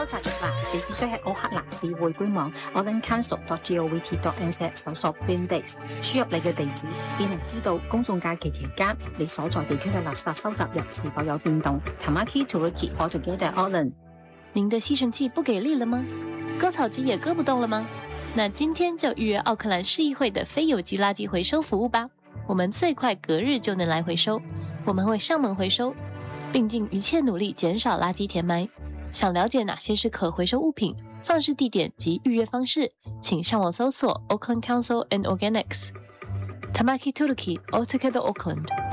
搜查咗啦，你只需喺奧克蘭市會官網 aucklandcouncil.govt.nz 搜索 bin days， 輸入你嘅地址，便能知道公眾假期期間你所在地區嘅垃圾收集日是否有變動。Tamaki Turiki Altogether Auckland。 您的吸尘器不给力了吗？割草机也割不动了吗？那今天就预约奥克兰市议会的非有机垃圾回收服务吧。我们最快隔日就能来回收，我们会上门回收，并尽一切努力减少垃圾填埋。想了解哪些是可回收物品、放置地点及预约方式，请上网搜索 Auckland Council and Organics。Tamaki Turiki Altogether Auckland。